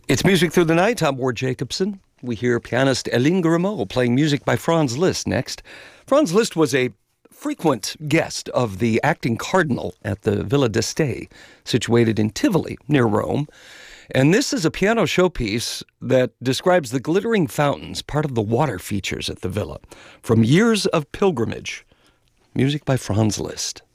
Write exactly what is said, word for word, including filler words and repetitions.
It's Music Through the Night. I'm Ward Jacobson. We hear pianist Hélène Grimaud playing music by Franz Liszt next. Franz Liszt was a frequent guest of the acting cardinal at the Villa d'Este, situated in Tivoli, near Rome. And this is a piano showpiece that describes the glittering fountains, part of the water features at the villa, from years of pilgrimage. Music by Franz Liszt.